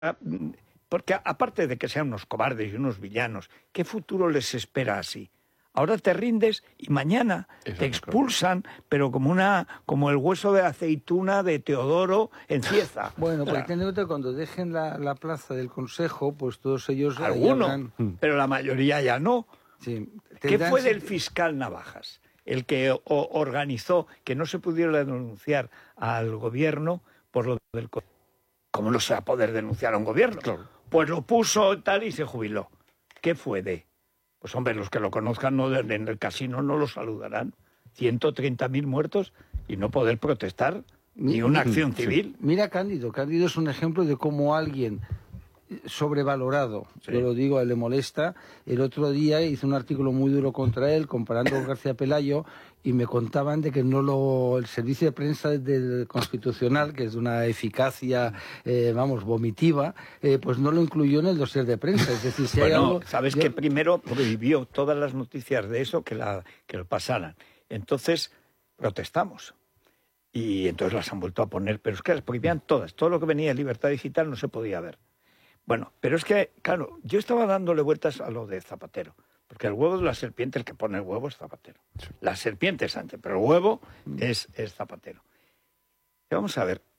Porque aparte de que sean unos cobardes y unos villanos, ¿qué futuro les espera así? Ahora te rindes y mañana te expulsan, pero como el hueso de aceituna de Teodoro en Cieza. Bueno, pues ten en cuenta que cuando dejen la plaza del Consejo, pues todos ellos... Algunos, pero la mayoría ya no. Sí, ¿Qué fue del fiscal Navajas? El que organizó que no se pudiera denunciar al gobierno por lo del... ¿Cómo no se va a poder denunciar a un gobierno? Claro. Pues lo puso tal y se jubiló. ¿Qué fue de...? Pues hombre, los que lo conozcan en el casino no lo saludarán. 130.000 muertos y no poder protestar ni una acción civil. Mira Cándido. Cándido es un ejemplo de cómo alguien sobrevalorado, yo lo digo, a él le molesta. El otro día hice un artículo muy duro contra él, comparando con García Pelayo, y me contaban de que el servicio de prensa del Constitucional, que es de una eficacia, vomitiva, pues no lo incluyó en el dossier de prensa. Es decir, si hay algo... sabes que primero prohibió todas las noticias de eso que lo pasaran. Entonces protestamos. Y entonces las han vuelto a poner, pero es que las prohibían todas. Todo lo que venía de Libertad Digital no se podía ver. Bueno, pero es que, claro, yo estaba dándole vueltas a lo de Zapatero, porque el huevo de la serpiente, el que pone el huevo es Zapatero. Sí. La serpiente es Sánchez, pero el huevo es Zapatero. Y vamos a ver,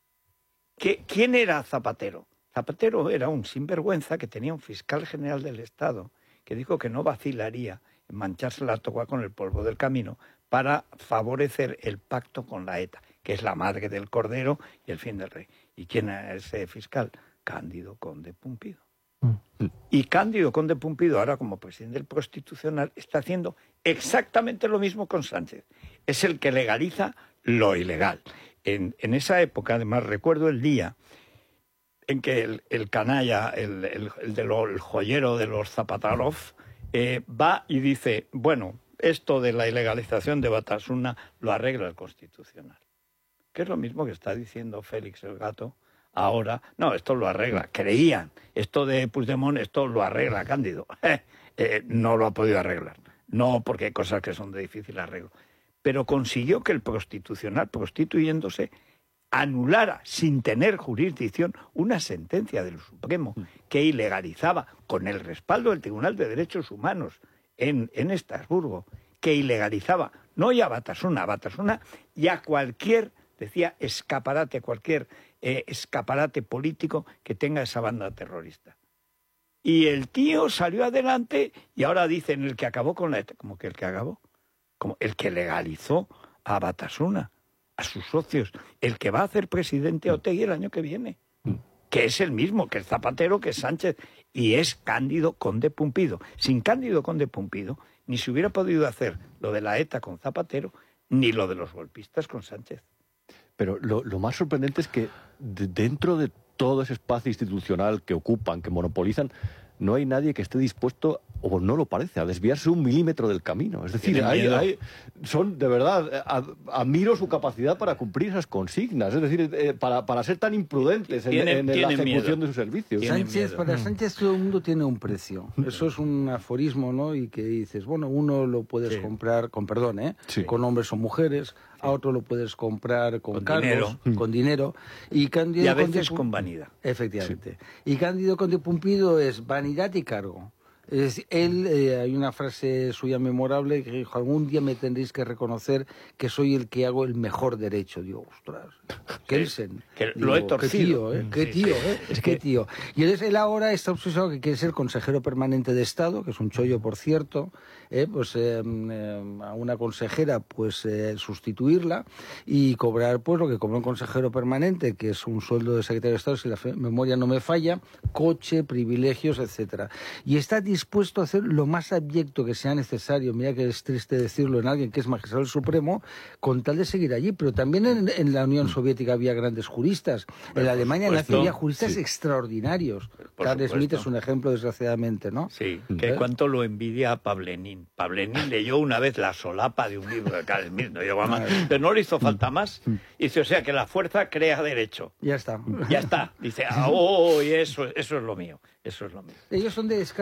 ¿quién era Zapatero? Zapatero era un sinvergüenza que tenía un fiscal general del Estado que dijo que no vacilaría en mancharse la toga con el polvo del camino para favorecer el pacto con la ETA, que es la madre del Cordero y el fin del rey. ¿Y quién era ese fiscal? Cándido Conde Pumpido. Y Cándido Conde Pumpido, ahora como presidente del Constitucional, está haciendo exactamente lo mismo con Sánchez. Es el que legaliza lo ilegal. En esa época, además, recuerdo el día en que el canalla, el joyero de los Zapatarov, va y dice, bueno, esto de la ilegalización de Batasuna lo arregla el Constitucional. Que es lo mismo que está diciendo Félix el Gato. Ahora, no, esto lo arregla. Creían, esto de Puigdemont, esto lo arregla Cándido. No lo ha podido arreglar. No, porque hay cosas que son de difícil arreglo. Pero consiguió que el Constitucional, prostituyéndose, anulara, sin tener jurisdicción, una sentencia del Supremo que ilegalizaba, con el respaldo del Tribunal de Derechos Humanos en Estrasburgo, que ilegalizaba, no ya a Batasuna y a cualquier, decía, escaparate, cualquier escaparate político que tenga esa banda terrorista. Y el tío salió adelante y ahora dicen el que acabó con la ETA. ¿Cómo que el que acabó? Como el que legalizó a Batasuna, a sus socios, el que va a hacer presidente a Otegi el año que viene, que es el mismo, que es Zapatero, que es Sánchez, y es Cándido Conde Pumpido. Sin Cándido Conde Pumpido ni se hubiera podido hacer lo de la ETA con Zapatero, ni lo de los golpistas con Sánchez. Pero lo más sorprendente es que dentro de todo ese espacio institucional que ocupan, que monopolizan, no hay nadie que esté dispuesto, o no lo parece, a desviarse un milímetro del camino. Es decir, son, de verdad, admiro su capacidad para cumplir esas consignas, es decir, para ser tan imprudentes en la ejecución de sus servicios. Para Sánchez todo el mundo tiene un precio. Eso es un aforismo, ¿no? Y que dices, bueno, uno lo puedes comprar, con perdón, con hombres o mujeres, a otro lo puedes comprar con cargos, con dinero. Y a veces con vanidad. Efectivamente. Sí. Y Cándido Conde Pumpido es vanidad y cargo. Es decir, hay una frase suya memorable que dijo, algún día me tendréis que reconocer que soy el que hago el mejor derecho. Digo, ostras, Kelsen. Que lo he torcido. Qué tío. Y entonces él ahora está obsesionado que quiere ser consejero permanente de Estado, que es un chollo, por cierto, a una consejera sustituirla y cobrar pues lo que cobra un consejero permanente, que es un sueldo de secretario de Estado, si la memoria no me falla, coche, privilegios, etcétera. Y está dispuesto a hacer lo más abyecto que sea necesario, mira que es triste decirlo en alguien que es magistrado del Supremo, con tal de seguir allí. Pero también en la Unión Soviética había grandes juristas, en la Alemania nazi había juristas extraordinarios. Carl Schmitt es un ejemplo, desgraciadamente, ¿no? Sí, que cuánto lo envidia a Pavlenín. Pavlenín leyó una vez la solapa de un libro de Carl Schmitt, no llegó a más, pero no le hizo falta más. Dice, o sea, que la fuerza crea derecho. Ya está. Ya está. Dice, y eso es lo mío. Eso es lo mío. Ellos son de escasas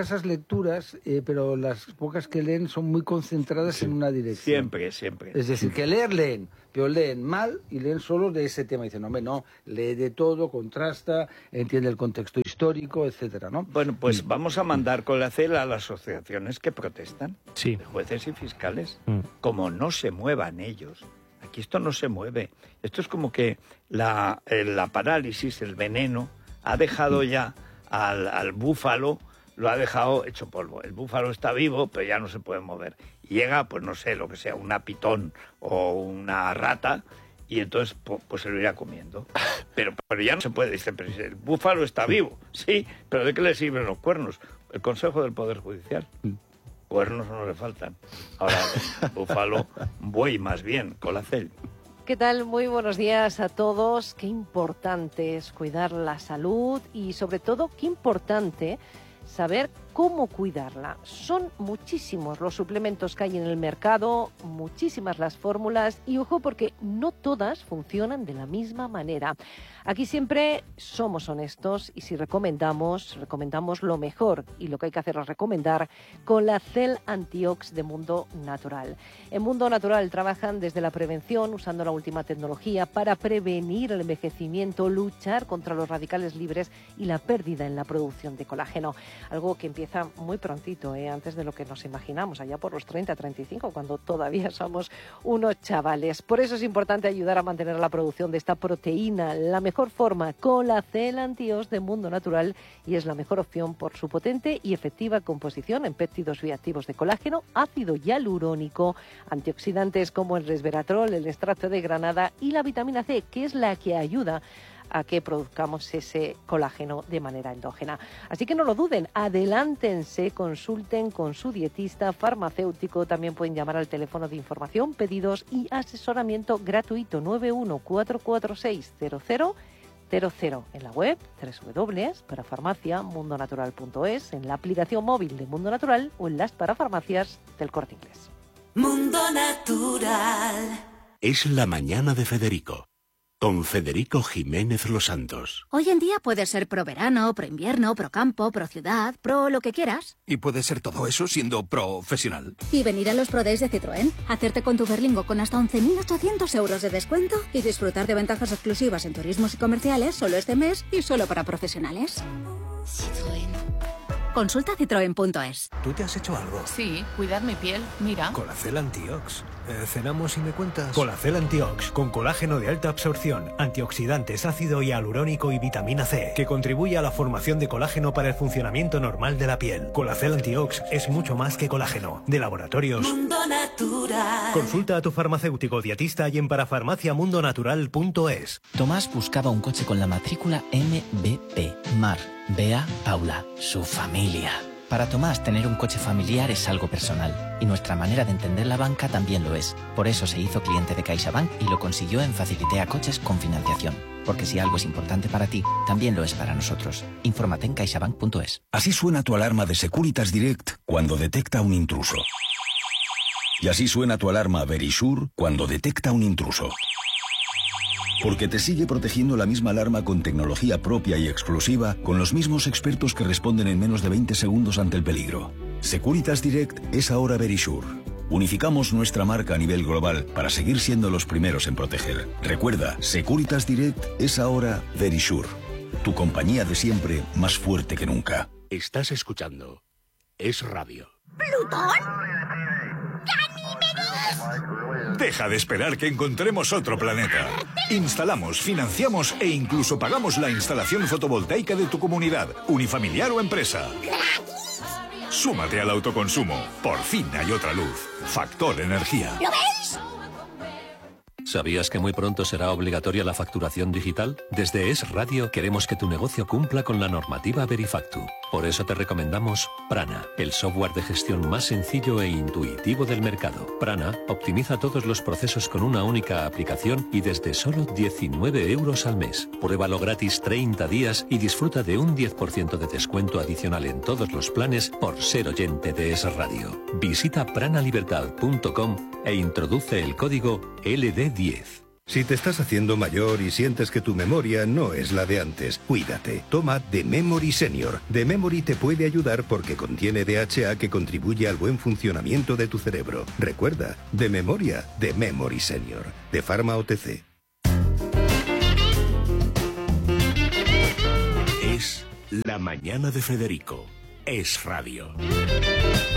lecturas, pero las pocas que leen son muy concentradas en una dirección. Siempre. Es decir, que leen, pero leen mal y leen solo de ese tema. Dicen, hombre, no, lee de todo, contrasta, entiende el contexto histórico, etcétera, ¿no? Bueno, pues vamos a mandar con la CEL a las asociaciones que protestan, Sí. jueces y fiscales, como no se muevan ellos. Aquí esto no se mueve. Esto es como que la parálisis, el veneno, ha dejado ya al búfalo, lo ha dejado hecho polvo. El búfalo está vivo, pero ya no se puede mover. Y llega, pues no sé, lo que sea, una pitón o una rata, y entonces pues se lo irá comiendo. Pero ya no se puede. Dice, pero si el búfalo está vivo. Sí, pero ¿de qué le sirven los cuernos? El Consejo del Poder Judicial. Cuernos no le faltan. Ahora, el búfalo, buey más bien, con la CEL. ¿Qué tal? Muy buenos días a todos. Qué importante es cuidar la salud y, sobre todo, qué importante saber cómo cuidarla. Son muchísimos los suplementos que hay en el mercado, muchísimas las fórmulas y ojo porque no todas funcionan de la misma manera. Aquí siempre somos honestos y si recomendamos lo mejor y lo que hay que hacer es recomendar con la CEL Antiox de Mundo Natural. En Mundo Natural trabajan desde la prevención usando la última tecnología para prevenir el envejecimiento, luchar contra los radicales libres y la pérdida en la producción de colágeno. Algo que empieza muy prontito, antes de lo que nos imaginamos, allá por los 30, 35, cuando todavía somos unos chavales. Por eso es importante ayudar a mantener la producción de esta proteína, la mejor forma con la CEL Antiox de Mundo Natural y es la mejor opción por su potente y efectiva composición en péptidos bioactivos de colágeno, ácido hialurónico, antioxidantes como el resveratrol, el extracto de granada y la vitamina C, que es la que ayuda a que produzcamos ese colágeno de manera endógena. Así que no lo duden, adelántense, consulten con su dietista farmacéutico, también pueden llamar al teléfono de información, pedidos y asesoramiento gratuito 914460000 en la web www.parafarmaciamundonatural.es, en la aplicación móvil de Mundo Natural o en las parafarmacias del Corte Inglés. Mundo Natural. Es la mañana de Federico, con Federico Jiménez Los Santos. Hoy en día puede ser pro verano, pro invierno, pro campo, pro ciudad, pro lo que quieras. Y puede ser todo eso siendo profesional. Y venir a los Pro Days de Citroën, hacerte con tu Berlingo con hasta 11.800 euros de descuento y disfrutar de ventajas exclusivas en turismos y comerciales solo este mes y solo para profesionales. Citroën. Consulta citroen.es. ¿Tú te has hecho algo? Sí, cuidar mi piel, mira. Colacel Antiox. ¿Cenamos y me cuentas? Colacel Antiox, con colágeno de alta absorción, antioxidantes, ácido hialurónico y vitamina C, que contribuye a la formación de colágeno para el funcionamiento normal de la piel. Colacel Antiox es mucho más que colágeno. De Laboratorios Mundo Natural. Consulta a tu farmacéutico dietista y en parafarmaciamundonatural.es. Tomás buscaba un coche con la matrícula MBP. Mar, Bea, Paula, su familia. Para Tomás, tener un coche familiar es algo personal, y nuestra manera de entender la banca también lo es. Por eso se hizo cliente de CaixaBank y lo consiguió en Facilitea Coches con financiación. Porque si algo es importante para ti, también lo es para nosotros. Infórmate en caixabank.es. Así suena tu alarma de Securitas Direct cuando detecta un intruso. Y así suena tu alarma Verisure cuando detecta un intruso. Porque te sigue protegiendo la misma alarma con tecnología propia y exclusiva, con los mismos expertos que responden en menos de 20 segundos ante el peligro. Securitas Direct es ahora Verisure. Unificamos nuestra marca a nivel global para seguir siendo los primeros en proteger. Recuerda, Securitas Direct es ahora Verisure. Tu compañía de siempre más fuerte que nunca. Estás escuchando Es Radio. ¿Plutón? Deja de esperar que encontremos otro planeta. Instalamos, financiamos e incluso pagamos la instalación fotovoltaica de tu comunidad, unifamiliar o empresa. Súmate al autoconsumo. Por fin hay otra luz. Factor Energía. ¿Lo veis? ¿Sabías que muy pronto será obligatoria la facturación digital? Desde Es Radio queremos que tu negocio cumpla con la normativa Verifactu. Por eso te recomendamos Prana, el software de gestión más sencillo e intuitivo del mercado. Prana optimiza todos los procesos con una única aplicación y desde solo 19 euros al mes. Pruébalo gratis 30 días y disfruta de un 10% de descuento adicional en todos los planes por ser oyente de Es Radio. Visita pranalibertad.com e introduce el código LD10. Si te estás haciendo mayor y sientes que tu memoria no es la de antes, cuídate. Toma The Memory Senior. The Memory te puede ayudar porque contiene DHA que contribuye al buen funcionamiento de tu cerebro. Recuerda, de memoria, The Memory Senior. De Pharma OTC. Es La Mañana de Federico. Es Radio.